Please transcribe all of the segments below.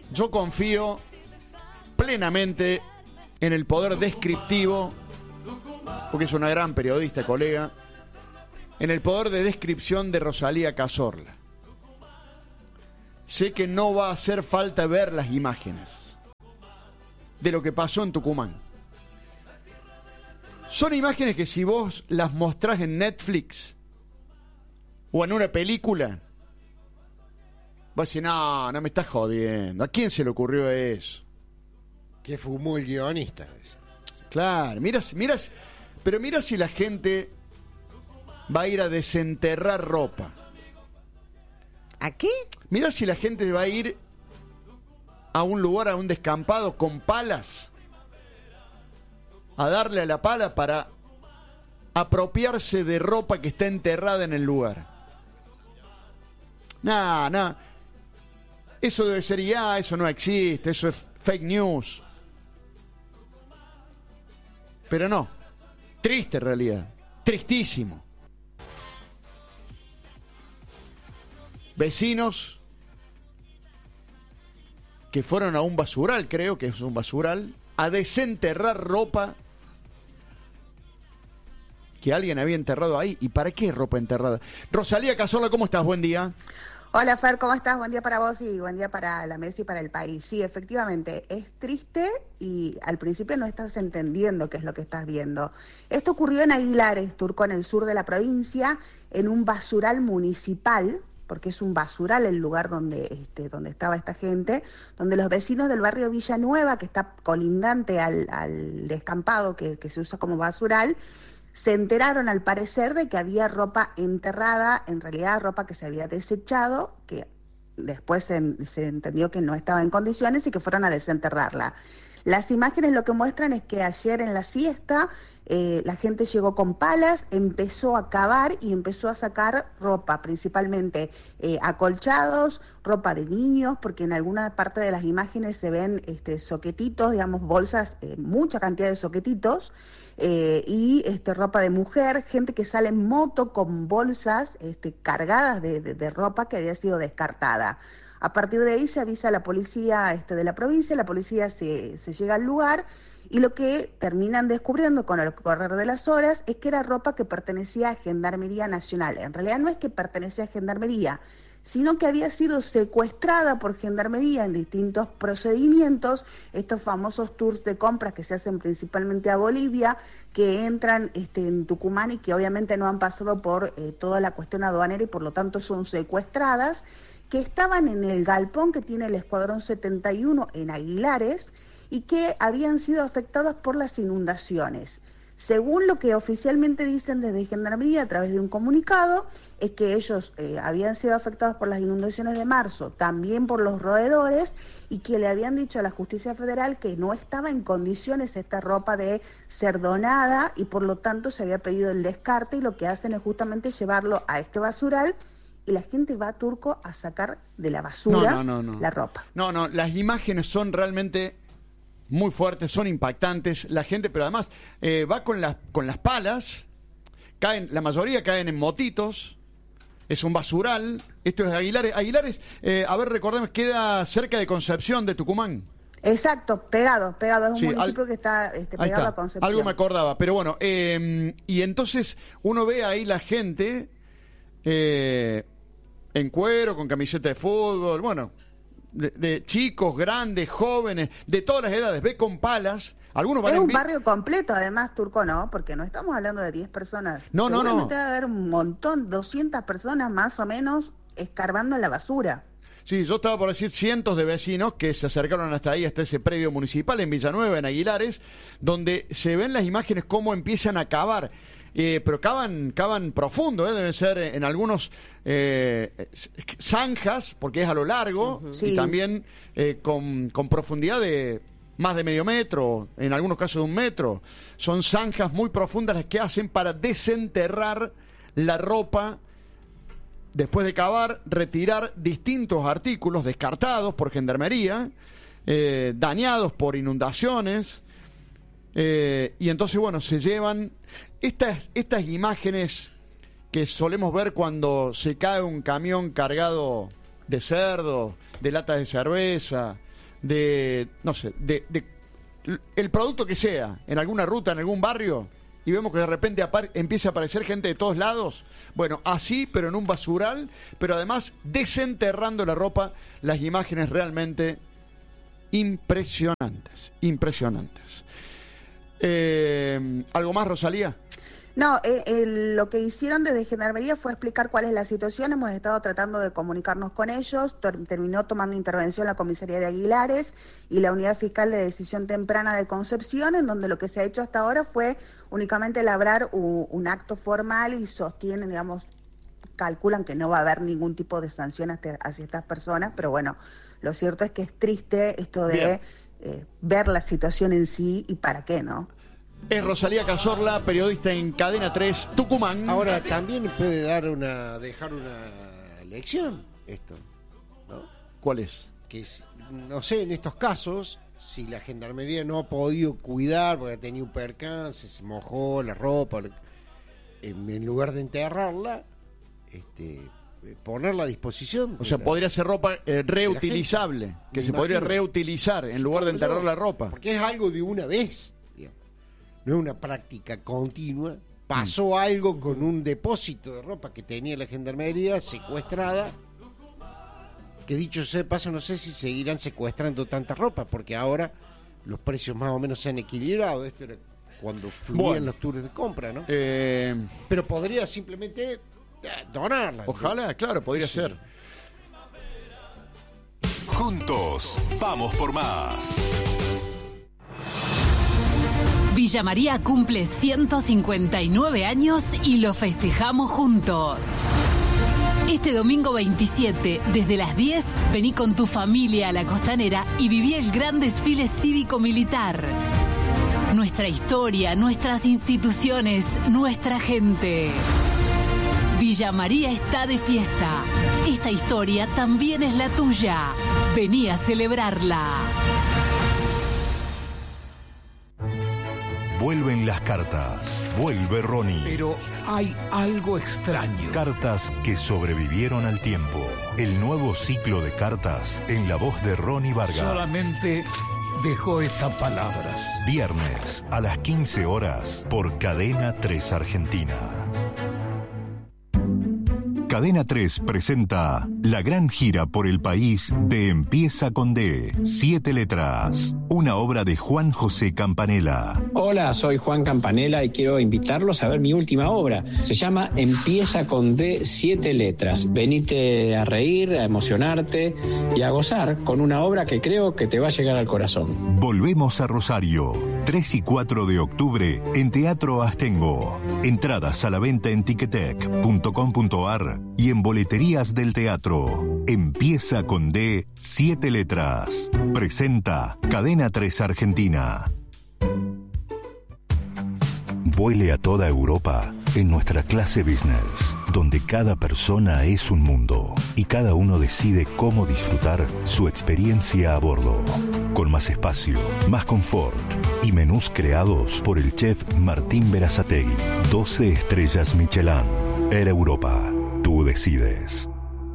Yo confío plenamente en el poder descriptivo, porque es una gran periodista, colega, en el poder de descripción de Rosalía Cazorla. Sé que no va a hacer falta ver las imágenes de lo que pasó en Tucumán. Son imágenes que si vos las mostrás en Netflix o en una película, vas a decir, no me estás jodiendo. ¿A quién se le ocurrió eso? Que fumó el guionista. Claro, pero mira si la gente va a ir a desenterrar ropa. ¿A qué? Mira si la gente va a ir a un lugar, a un descampado con palas, a darle a la pala para apropiarse de ropa que está enterrada en el lugar. Nah. Eso debe ser eso no existe, eso es fake news. Pero no. Triste en realidad. Tristísimo. Vecinos que fueron a un basural, creo que es un basural, a desenterrar ropa que alguien había enterrado ahí. ¿Y para qué ropa enterrada? Rosalía Cazorla, ¿cómo estás? Buen día. Hola Fer, ¿cómo estás? Buen día para vos y buen día para la mesa y para el país. Sí, efectivamente, es triste y al principio no estás entendiendo qué es lo que estás viendo. Esto ocurrió en Aguilares, Turco, en el sur de la provincia, en un basural municipal, porque es un basural el lugar donde estaba esta gente, donde los vecinos del barrio Villanueva, que está colindante al descampado que se usa como basural, se enteraron al parecer de que había ropa enterrada, en realidad ropa que se había desechado, que después se entendió que no estaba en condiciones y que fueron a desenterrarla. Las imágenes lo que muestran es que ayer en la siesta la gente llegó con palas, empezó a cavar y empezó a sacar ropa, principalmente acolchados, ropa de niños, porque en alguna parte de las imágenes se ven soquetitos, digamos bolsas, mucha cantidad de soquetitos, y ropa de mujer, gente que sale en moto con bolsas cargadas de ropa que había sido descartada. A partir de ahí se avisa a la policía de la provincia, la policía se llega al lugar y lo que terminan descubriendo con el correr de las horas es que era ropa que pertenecía a Gendarmería Nacional. En realidad no es que pertenecía a Gendarmería, sino que había sido secuestrada por Gendarmería en distintos procedimientos, estos famosos tours de compras que se hacen principalmente a Bolivia, que entran en Tucumán y que obviamente no han pasado por toda la cuestión aduanera y por lo tanto son secuestradas, que estaban en el galpón que tiene el Escuadrón 71 en Aguilares y que habían sido afectadas por las inundaciones. Según lo que oficialmente dicen desde Gendarmería a través de un comunicado, es que ellos habían sido afectados por las inundaciones de marzo, también por los roedores, y que le habían dicho a la Justicia Federal que no estaba en condiciones esta ropa de ser donada y por lo tanto se había pedido el descarte, y lo que hacen es justamente llevarlo a este basural y la gente va a Turco a sacar de la basura la ropa. No, las imágenes son realmente muy fuertes, son impactantes. La gente, pero además va con las palas, la mayoría caen en motitos, es un basural. Esto es Aguilares. Aguilares, recordemos, queda cerca de Concepción, de Tucumán. Exacto, pegado, es un municipio que está pegado a Concepción. Algo me acordaba, pero bueno, y entonces uno ve ahí la gente en cuero, con camiseta de fútbol, bueno, de chicos, grandes, jóvenes, de todas las edades, ve con palas. Algunos van es un barrio completo, además, Turco, ¿no? Porque no estamos hablando de 10 personas. No. Seguramente va a haber un montón, 200 personas más o menos, escarbando en la basura. Sí, yo estaba por decir cientos de vecinos que se acercaron hasta ahí, hasta ese predio municipal en Villanueva, en Aguilares, donde se ven las imágenes cómo empiezan a cavar. Pero cavan profundo, deben ser en algunos zanjas, porque es a lo largo, Sí. y también con profundidad de más de medio metro, en algunos casos de 1 metro. Son zanjas muy profundas las que hacen para desenterrar la ropa, después de cavar, retirar distintos artículos descartados por Gendarmería, dañados por inundaciones. Y entonces, bueno, se llevan estas imágenes que solemos ver cuando se cae un camión cargado de cerdo, de latas de cerveza, no sé, el producto que sea, en alguna ruta, en algún barrio, y vemos que de repente empieza a aparecer gente de todos lados. Bueno, así, pero en un basural, pero además desenterrando la ropa, las imágenes realmente impresionantes. ¿Algo más, Rosalía? No, lo que hicieron desde Gendarmería fue explicar cuál es la situación. Hemos estado tratando de comunicarnos con ellos. Terminó tomando intervención la comisaría de Aguilares y la unidad fiscal de decisión temprana de Concepción, en donde lo que se ha hecho hasta ahora fue únicamente labrar un acto formal y sostienen, digamos, calculan que no va a haber ningún tipo de sanción hacia estas personas, pero bueno, lo cierto es que es triste esto de ver la situación en sí y para qué, ¿no? Es Rosalía Cazorla, periodista en Cadena 3, Tucumán. Ahora, también puede dejar una lección esto, ¿no? ¿Cuál es? Que no sé, en estos casos, si la Gendarmería no ha podido cuidar porque ha tenido un percance, se mojó la ropa, en lugar de enterrarla, ponerla a disposición. O sea, podría ser ropa reutilizable, que se podría reutilizar en lugar de enterrar la ropa. Porque es algo de una vez, digamos. No es una práctica continua. Pasó algo con un depósito de ropa que tenía la Gendarmería secuestrada, que dicho sea de paso, no sé si seguirán secuestrando tanta ropa, porque ahora los precios más o menos se han equilibrado. Esto era cuando fluían los tours de compra, ¿no? Pero podría simplemente donarla. Ojalá, claro, podría ser. Juntos, vamos por más. Villa María cumple 159 años y lo festejamos juntos. Este domingo 27, desde las 10, vení con tu familia a la Costanera y viví el gran desfile cívico-militar. Nuestra historia, nuestras instituciones, nuestra gente. Villa María está de fiesta. Esta historia también es la tuya. Vení a celebrarla. Vuelven las cartas. Vuelve Ronnie. Pero hay algo extraño. Cartas que sobrevivieron al tiempo. El nuevo ciclo de cartas en la voz de Ronnie Vargas. Solamente dejó estas palabras. Viernes a las 15 horas por Cadena 3 Argentina. Cadena 3 presenta la gran gira por el país de Empieza con D, 7 letras, una obra de Juan José Campanella. Hola, soy Juan Campanella y quiero invitarlos a ver mi última obra. Se llama Empieza con D, 7 letras. Venite a reír, a emocionarte y a gozar con una obra que creo que te va a llegar al corazón. Volvemos a Rosario, 3 y 4 de octubre en Teatro Astengo. Entradas a la venta en ticketek.com.ar y en boleterías del teatro. Empieza con D, 7 letras. Presenta Cadena 3 Argentina. Vuele a toda Europa en nuestra clase business, donde cada persona es un mundo y cada uno decide cómo disfrutar su experiencia a bordo. Con más espacio, más confort y menús creados por el chef Martín Berazategui. 12 estrellas Michelin. Air Europa. Tú decides.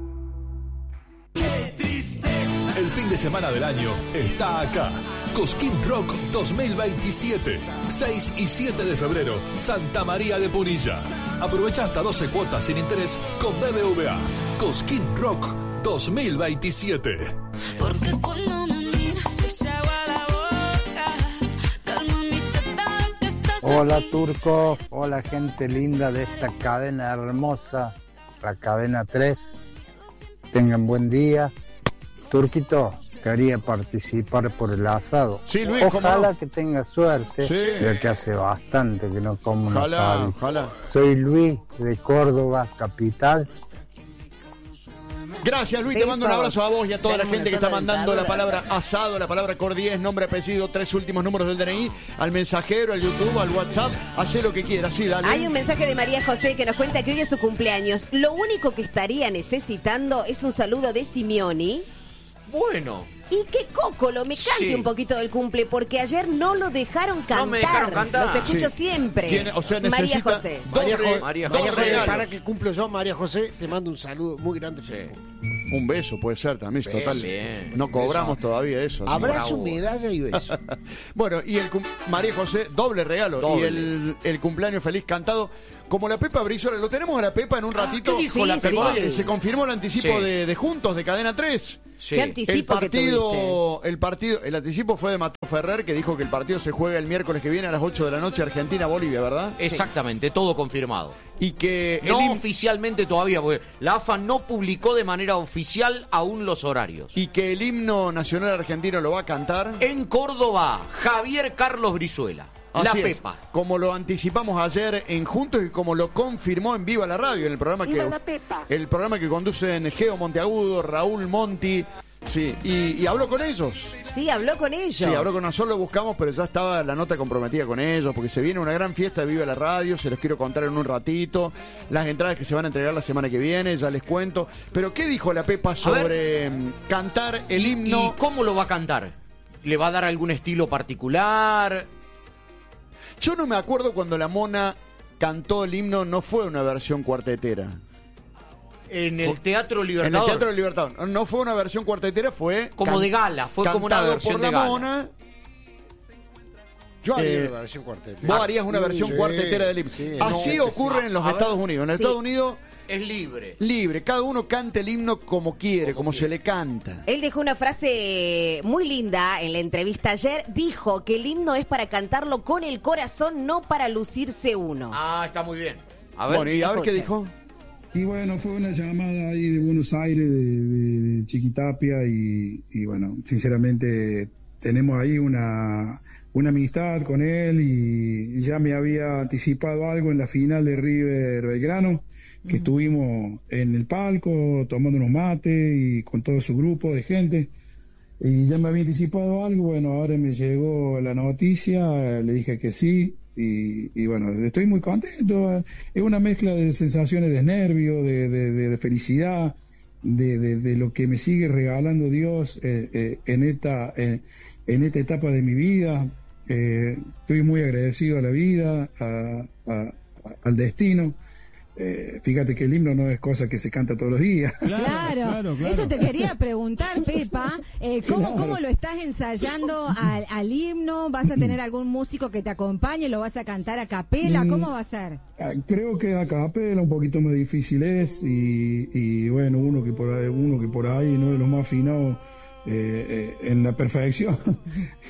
El fin de semana del año está acá. Cosquín Rock 2027. 6 y 7 de febrero, Santa María de Punilla. Aprovecha hasta 12 cuotas sin interés con BBVA. Cosquín Rock 2027. Porque cuando me miras se agua la boca. Calma mi sed que estás Hola aquí. Turco, hola gente linda de esta cadena hermosa, la cadena 3. Tengan buen día. Turquito, quería participar por el asado. Sí, Luis, ojalá ¿cómo? Que tenga suerte, Sí. ya que hace bastante que no como un asado. Ojalá. Soy Luis de Córdoba, capital. Gracias, Luis, te mando un abrazo a vos y a toda la Tenemos gente que una está sola mandando la dentadura. palabra asado, la palabra cordiés, nombre, apellido, 3 últimos números del DNI, al mensajero, al YouTube, al WhatsApp, hacé lo que quieras, sí, dale. Hay un mensaje de María José que nos cuenta que hoy es su cumpleaños. Lo único que estaría necesitando es un saludo de Simeoni. Bueno. Y que Cocolo me cante Sí. un poquito del cumple, porque ayer no lo dejaron cantar. No me dejaron cantar. Los escucho Sí. siempre. Tiene- o sea, María necesita José. doble- María doble José. regalo. Para que cumplo yo, María José, te mando un saludo muy grande. Sí. Un beso puede ser también, Beso, total. bien. No cobramos todavía eso. así. Abrazo, bravo. medalla y beso. Bueno, y María José, doble regalo. Doble. Y el cumpleaños feliz cantado. Como la Pepa Brizuela, lo tenemos a la Pepa en un ratito. ¿qué dijo Sí, la sí. Pepa? Se confirmó el anticipo Sí. de Juntos, de Cadena 3. Sí. Qué anticipo que tuviste. El anticipo fue de Mateo Ferrer, que dijo que el partido se juega el miércoles que viene a las 8 de la noche, Argentina-Bolivia, ¿verdad? Exactamente, todo confirmado. Y que No oficialmente todavía, porque la AFA no publicó de manera oficial aún los horarios. y que el himno nacional argentino lo va a cantar. En Córdoba, Javier Carlos Brizuela. La Así es, Pepa. como lo anticipamos ayer en Juntos y como lo confirmó en Viva la Radio, en el programa el programa que conducen Geo Monteagudo, Raúl Monti, sí, y habló con ellos. Sí, habló con ellos. Sí, habló con nosotros, lo buscamos, pero ya estaba la nota comprometida con ellos, porque se viene una gran fiesta de Viva la Radio, se los quiero contar en un ratito, las entradas que se van a entregar la semana que viene, ya les cuento. Pero ¿qué dijo la Pepa sobre cantar el himno? ¿Y cómo lo va a cantar? ¿Le va a dar algún estilo particular? Yo no me acuerdo cuando la Mona cantó el himno, no fue una versión cuartetera. En el Teatro En Libertador. el Teatro del Libertador. No fue una versión cuartetera, fue... Como de gala, fue como una cantado versión por de la gala. Mona. Yo haría una versión cuartetera. Vos harías una versión Sí, cuartetera del himno. sí, Así no, ocurre en los A ver. Estados Unidos. En Sí. Estados Unidos, Es libre. libre. Cada uno canta el himno como quiere, como se le canta. Él dejó una frase muy linda en la entrevista ayer. Dijo que el himno es para cantarlo con el corazón, no para lucirse uno. Ah, está muy bien. A ver. Bueno, y a ver qué escuchen. dijo. Y bueno, fue una llamada ahí de Buenos Aires, de Chiquitapia, y bueno, sinceramente tenemos ahí una amistad con él, y ya me había anticipado algo en la final de River Belgrano, que estuvimos en el palco tomando unos mates y con todo su grupo de gente, y ya me había anticipado algo. Bueno, ahora me llegó la noticia, le dije que sí. Y bueno, estoy muy contento. Es una mezcla de sensaciones de nervio, de felicidad, de lo que me sigue regalando Dios en esta etapa de mi vida. Estoy muy agradecido a la vida, al destino. Fíjate que el himno no es cosa que se canta todos los días. Claro. Eso te quería preguntar, Pepa. ¿Cómo lo estás ensayando al himno? ¿Vas a tener algún músico que te acompañe? ¿Lo vas a cantar a capela? ¿Cómo va a ser? Creo que a capela un poquito más difícil es, y bueno, uno que por ahí no es lo más afinado en la perfección.